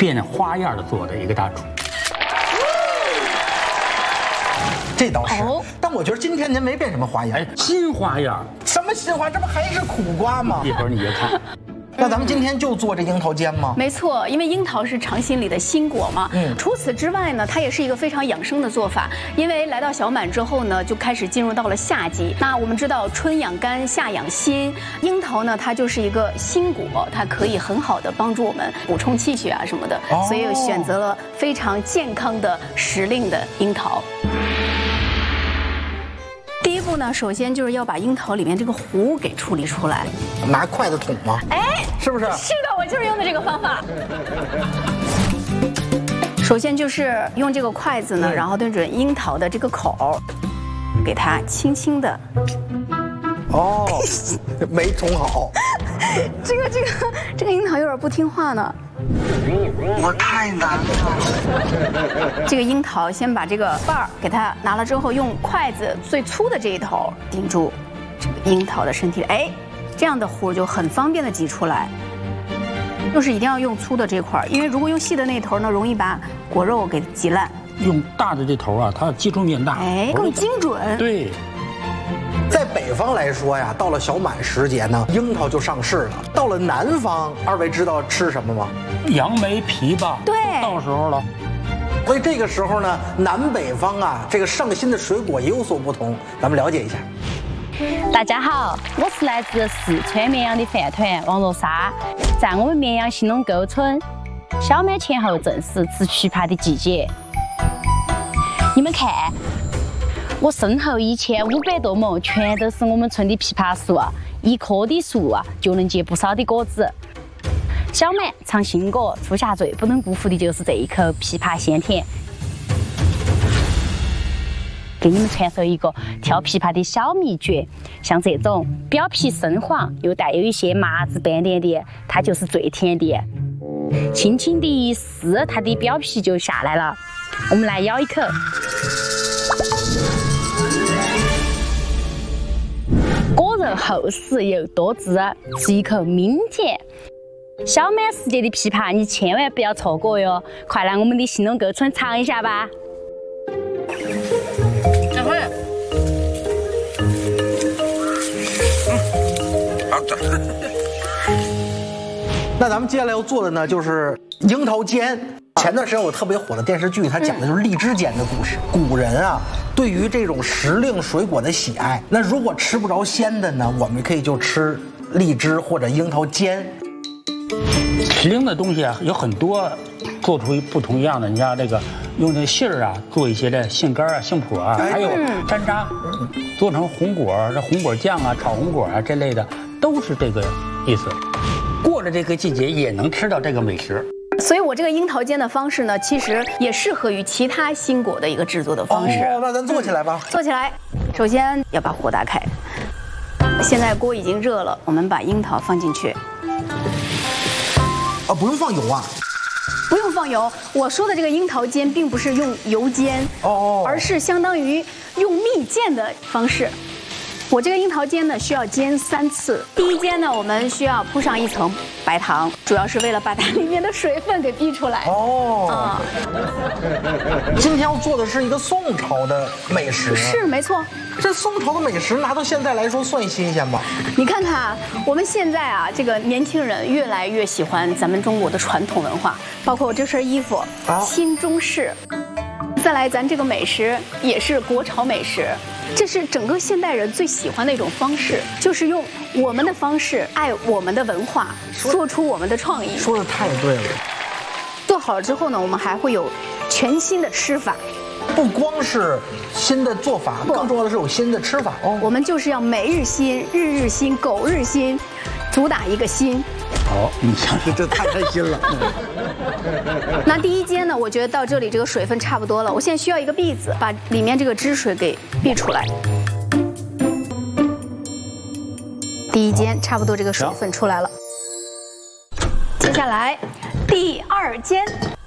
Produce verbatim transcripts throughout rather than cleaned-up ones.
变花样的做的一个大厨。 这倒是， 哦、 但我觉得今天您没变什么花样， 哎，新花样。 什么新花？这不还是苦瓜吗？ 一会儿你就看。 那咱们今天就做这樱桃煎吗？ 没错，因为樱桃是尝心里的新果嘛。嗯。除此之外呢，它也是一个非常养生的做法。因为来到小满之后呢，就开始进入到了夏季。那我们知道春养肝，夏养心，樱桃呢，它就是一个新果，它可以很好的帮助我们补充气血啊什么的。哦。所以选择了非常健康的时令的樱桃。第一步呢，首先就是要把樱桃里面这个核给处理出来。 拿筷子捅吗？ 哎， 是不是？ 是的，我就是用的这个方法。首先就是用这个筷子呢，然后对准樱桃的这个口，给它轻轻的。 哦，没捅好。 这个这个这个樱桃有点不听话呢。 我太难了。 这个樱桃先把这个瓣儿给它拿了之后，用筷子最粗的这一头顶住这个樱桃的身体，哎，这样的核就很方便的挤出来。就是一定要用粗的这块，因为如果用细的那头呢，容易把果肉给挤烂。 用大的这头啊，它接触面大， 哎，更精准。 对。 在北方来说呀，到了小满时节呢，樱桃就上市了。到了南方，二位知道吃什么吗？ 杨梅、枇杷， 对， 到时候了。 所以这个时候呢，南北方啊，这个上新的水果也有所不同，咱们了解一下。 大家好，我是来自四川绵阳的饭团王若莎，在我们绵阳新农沟村，小满前后正是吃枇杷的季节。你们看。我身后一千五百多亩全都是我们村的枇杷树，一棵的树啊就能结不少的果子。小满尝新果，初夏最不能辜负的就是这一口枇杷鲜甜。给你们传授一个挑枇杷的小秘诀，像这种表皮深黄又带有一些麻子斑点的，它就是最甜的。轻轻的一撕，它的表皮就下来了。我们来咬一口。果肉厚实又多汁，吃一口抿甜。小满时节的枇杷，你千万不要错过哟！快来我们的新农沟村尝一下吧。 这会，嗯，好的。 那咱们接下来要做的呢，就是樱桃煎。前段时间我特别火的电视剧，它讲的就是荔枝煎的故事。古人啊，对于这种时令水果的喜爱，那如果吃不着鲜的呢，我们可以就吃荔枝或者樱桃煎。 时令的东西啊，有很多做出不同样的。你像这个用这杏儿啊，做一些这杏干啊、杏脯啊，还有山楂，做成红果、这红果酱啊、炒红果啊这类的，都是这个意思。过了这个季节也能吃到这个美食。 所以我这个樱桃煎的方式呢，其实也适合于其他新果的一个制作的方式。 哦，那咱做起来吧。 做起来，首先要把火打开。现在锅已经热了，我们把樱桃放进去。 啊，不用放油啊？ 不用放油。我说的这个樱桃煎，并不是用油煎，哦，而是相当于用蜜饯的方式。我这个樱桃煎呢，需要煎三次。第一煎呢，我们需要铺上一层白糖，主要是为了把它里面的水分给逼出来。哦，啊， 今天要做的是一个宋朝的美食。 是，没错。 这宋朝的美食拿到现在来说算新鲜吧？ 你看看，我们现在啊，这个年轻人越来越喜欢咱们中国的传统文化，包括我这身衣服，啊，新中式。再来，咱这个美食也是国潮美食。这是整个现代人最喜欢的一种方式，就是用我们的方式爱我们的文化，做出我们的创意。 说的太对了。 做好了之后呢，我们还会有全新的吃法。 不光是新的做法，更重要的是有新的吃法。 哦，我们就是要每日新、日日新、狗日新，主打一个新。 好，你想这这太开心了。 那第一煎呢，我觉得到这里这个水分差不多了，我现在需要一个篦子，把里面这个汁水给篦出来。第一煎差不多这个水分出来了，接下来第二煎。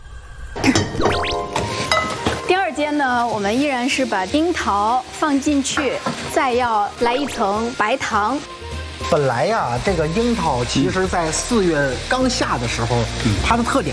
第二煎呢，我们依然是把樱桃放进去，再要来一层白糖。 本来呀，这个樱桃其实在四月刚下的时候，它的特点